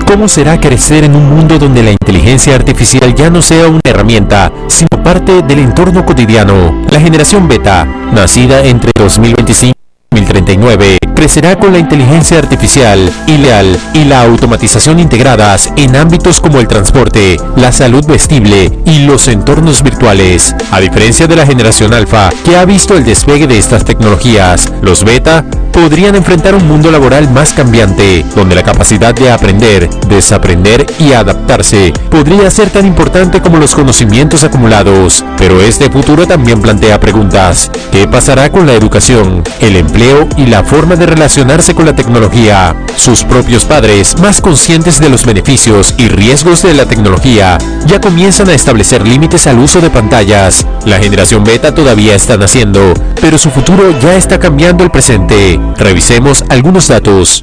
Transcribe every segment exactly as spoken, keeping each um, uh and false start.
¿Cómo será crecer en un mundo donde la inteligencia artificial ya no sea una herramienta, sino parte del entorno cotidiano? La generación beta, nacida entre dos mil veinticinco y dos mil treinta y nueve, crecerá con la inteligencia artificial, I A L y la automatización integradas en ámbitos como el transporte, la salud vestible y los entornos virtuales. A diferencia de la generación alfa, que ha visto el despegue de estas tecnologías, los beta podrían enfrentar un mundo laboral más cambiante, donde la capacidad de aprender, desaprender y adaptarse podría ser tan importante como los conocimientos acumulados. Pero este futuro también plantea preguntas. ¿Qué pasará con la educación, el empleo y la forma de relacionarse con la tecnología? Sus propios padres, más conscientes de los beneficios y riesgos de la tecnología, ya comienzan a establecer límites al uso de pantallas. La generación beta todavía está naciendo, pero su futuro ya está cambiando el presente. Revisemos algunos datos.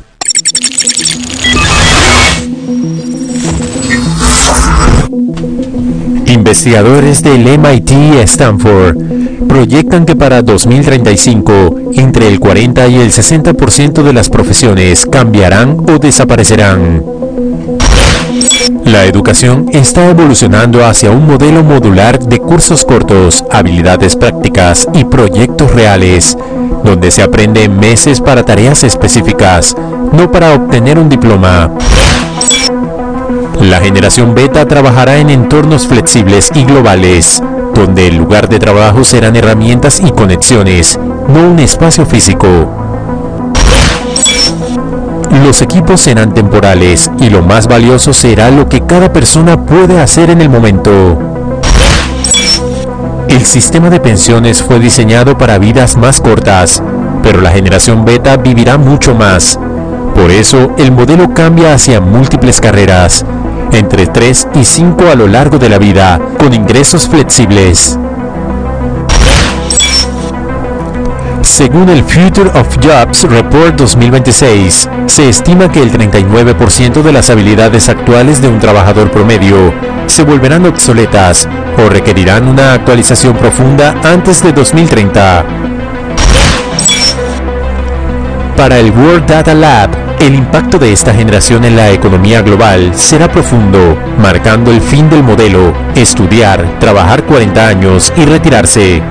Investigadores del M I T y Stanford proyectan que para dos mil treinta y cinco, entre el cuarenta y el sesenta por ciento de las profesiones cambiarán o desaparecerán. La educación está evolucionando hacia un modelo modular de cursos cortos, habilidades prácticas y proyectos reales, donde se aprende en meses para tareas específicas, no para obtener un diploma. La generación beta trabajará en entornos flexibles y globales, donde el lugar de trabajo serán herramientas y conexiones, no un espacio físico. Los equipos serán temporales y lo más valioso será lo que cada persona puede hacer en el momento. El sistema de pensiones fue diseñado para vidas más cortas, pero la generación beta vivirá mucho más. Por eso, el modelo cambia hacia múltiples carreras, entre tres y cinco a lo largo de la vida, con ingresos flexibles. Según el Future of Jobs Report dos mil veintiséis, se estima que el treinta y nueve por ciento de las habilidades actuales de un trabajador promedio se volverán obsoletas o requerirán una actualización profunda antes de dos mil treinta. Para el World Data Lab, el impacto de esta generación en la economía global será profundo, marcando el fin del modelo, estudiar, trabajar cuarenta años y retirarse.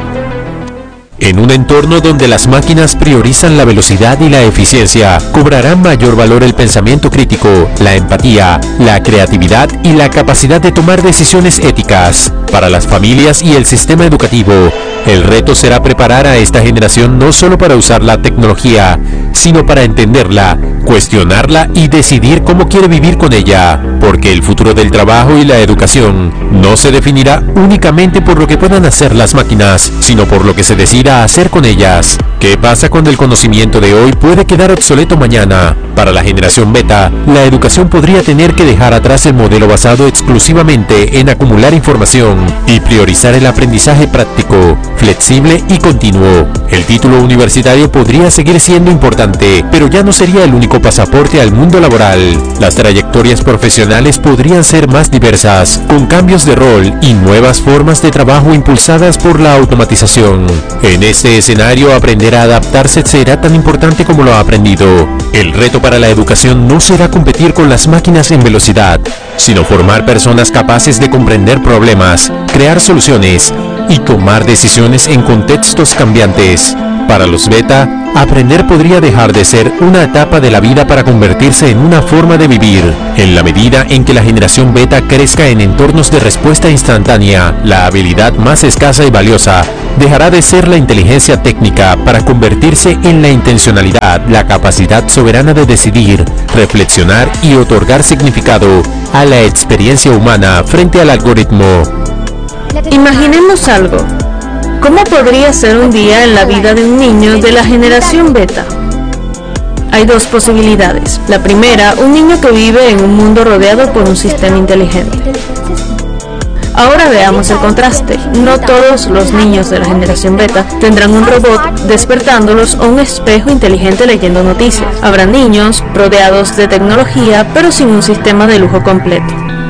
En un entorno donde las máquinas priorizan la velocidad y la eficiencia, cobrarán mayor valor el pensamiento crítico, la empatía, la creatividad y la capacidad de tomar decisiones éticas. Para las familias y el sistema educativo, el reto será preparar a esta generación no solo para usar la tecnología, sino para entenderla, cuestionarla y decidir cómo quiere vivir con ella, porque el futuro del trabajo y la educación no se definirá únicamente por lo que puedan hacer las máquinas, sino por lo que se decida hacer con ellas. ¿Qué pasa cuando el conocimiento de hoy puede quedar obsoleto mañana? Para la generación beta, la educación podría tener que dejar atrás el modelo basado exclusivamente en acumular información y priorizar el aprendizaje práctico, flexible y continuo. El título universitario podría seguir siendo importante, pero ya no sería el único pasaporte al mundo laboral. Las trayectorias profesionales podrían ser más diversas, con cambios de rol y nuevas formas de trabajo impulsadas por la automatización. En este escenario, aprender a adaptarse será tan importante como lo aprendido. El reto para la educación no será competir con las máquinas en velocidad, sino formar personas capaces de comprender problemas, crear soluciones y tomar decisiones en contextos cambiantes. Para los beta, aprender podría dejar de ser una etapa de la vida para convertirse en una forma de vivir. En la medida en que la generación beta crezca en entornos de respuesta instantánea, la habilidad más escasa y valiosa dejará de ser la inteligencia técnica para convertirse en la intencionalidad, la capacidad soberana de decidir, reflexionar y otorgar significado a la experiencia humana frente al algoritmo. Imaginemos algo. ¿Cómo podría ser un día en la vida de un niño de la generación beta? Hay dos posibilidades. La primera, un niño que vive en un mundo rodeado por un sistema inteligente. Ahora veamos el contraste. No todos los niños de la generación beta tendrán un robot despertándolos o un espejo inteligente leyendo noticias. Habrá niños rodeados de tecnología, pero sin un sistema de lujo completo.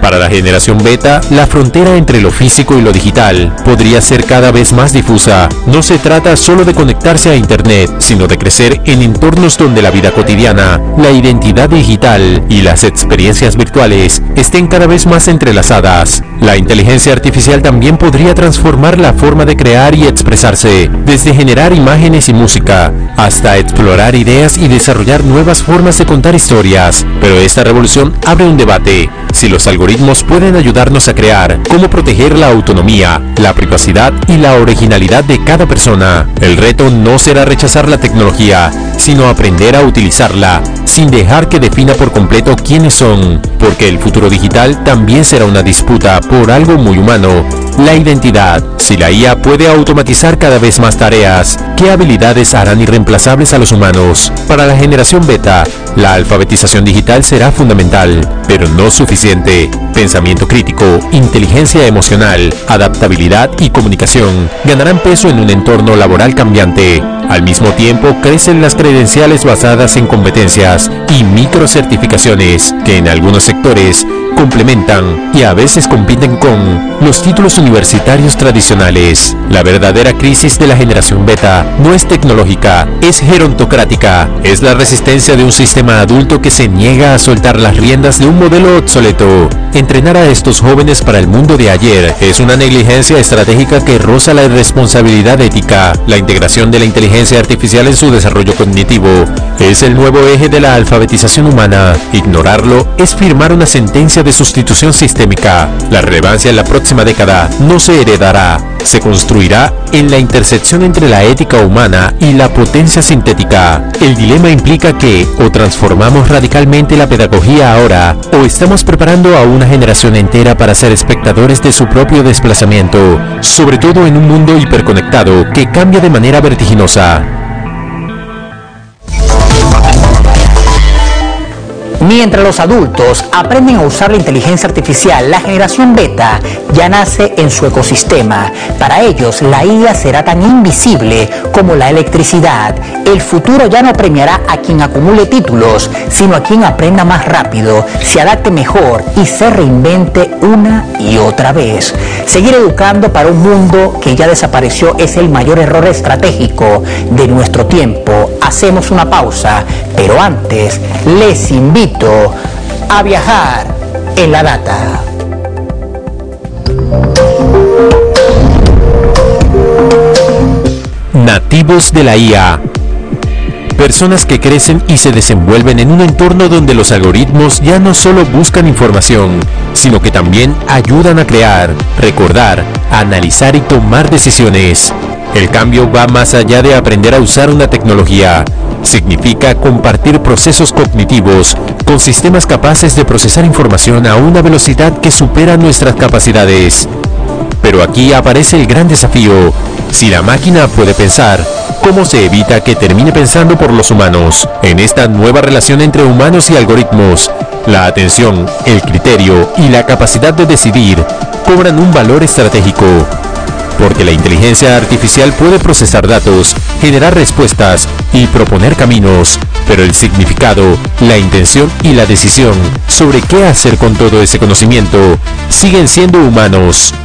Para la generación beta, la frontera entre lo físico y lo digital podría ser cada vez más difusa. No se trata solo de conectarse a Internet, sino de crecer en entornos donde la vida cotidiana, la identidad digital y las experiencias virtuales estén cada vez más entrelazadas. La inteligencia artificial también podría transformar la forma de crear y expresarse, desde generar imágenes y música, hasta explorar ideas y desarrollar nuevas formas de contar historias. Pero esta revolución abre un debate. Si los algoritmos pueden ayudarnos a crear, ¿cómo proteger la autonomía, la privacidad y la originalidad de cada persona? El reto no será rechazar la tecnología, sino aprender a utilizarla, sin dejar que defina por completo quiénes son, porque el futuro digital también será una disputa por algo muy humano: la identidad. Si la I A puede automatizar cada vez más tareas, ¿qué habilidades harán irreemplazables a los humanos? Para la generación beta, la alfabetización digital será fundamental, pero no suficiente. Pensamiento crítico, inteligencia emocional, adaptabilidad y comunicación ganarán peso en un entorno laboral cambiante. Al mismo tiempo, crecen las credenciales basadas en competencias y microcertificaciones, que en algunos sectores complementan y a veces compiten con los títulos universitarios tradicionales. La verdadera crisis de la generación beta no es tecnológica, es gerontocrática. Es la resistencia de un sistema adulto que se niega a soltar las riendas de un modelo obsoleto. Entrenar a estos jóvenes para el mundo de ayer es una negligencia estratégica que roza la irresponsabilidad ética. La integración de la inteligencia artificial en su desarrollo cognitivo es el nuevo eje de la alfabetización humana. Ignorarlo es firmar una sentencia de sustitución sistémica. La relevancia en la próxima década no se heredará, se construirá en la intersección entre la ética humana y la potencia sintética. El dilema implica que o transformamos radicalmente la pedagogía ahora, o estamos preparando a una generación entera para ser espectadores de su propio desplazamiento, sobre todo en un mundo hiperconectado que cambia de manera vertiginosa. Mientras los adultos aprenden a usar la inteligencia artificial, la generación beta ya nace en su ecosistema. Para ellos, la I A será tan invisible como la electricidad. El futuro ya no premiará a quien acumule títulos, sino a quien aprenda más rápido, se adapte mejor y se reinvente una y otra vez. Seguir educando para un mundo que ya desapareció es el mayor error estratégico de nuestro tiempo. Hacemos una pausa, pero antes les invito a viajar en la data. Nativos de la I A. Personas que crecen y se desenvuelven en un entorno donde los algoritmos ya no solo buscan información, sino que también ayudan a crear, recordar, analizar y tomar decisiones. El cambio va más allá de aprender a usar una tecnología. Significa compartir procesos cognitivos con sistemas capaces de procesar información a una velocidad que supera nuestras capacidades. Pero aquí aparece el gran desafío. Si la máquina puede pensar, ¿cómo se evita que termine pensando por los humanos? En esta nueva relación entre humanos y algoritmos, la atención, el criterio y la capacidad de decidir cobran un valor estratégico. Porque la inteligencia artificial puede procesar datos, generar respuestas y proponer caminos, pero el significado, la intención y la decisión sobre qué hacer con todo ese conocimiento siguen siendo humanos.